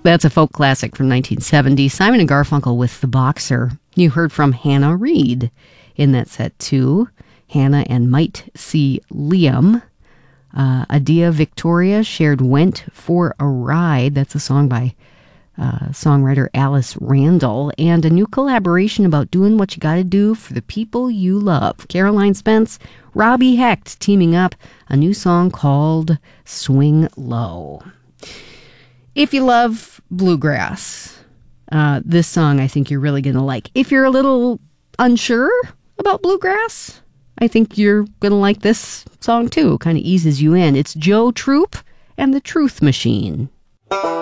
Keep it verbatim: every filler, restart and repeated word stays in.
That's a folk classic from nineteen seventy. Simon and Garfunkel with The Boxer. You heard from Hannah Reid in that set, too. Hannah and Might C. Liam. Uh, Adia Victoria shared Went for a Ride. That's a song by uh, songwriter Alice Randall. And a new collaboration about doing what you gotta do for the people you love. Caroline Spence, Robbie Hecht teaming up. A new song called Swing Low. If you love bluegrass, uh, this song I think you're really going to like. If you're a little unsure about bluegrass, I think you're going to like this song too. Kind of eases you in. It's Joe Troop and the Truth Machine.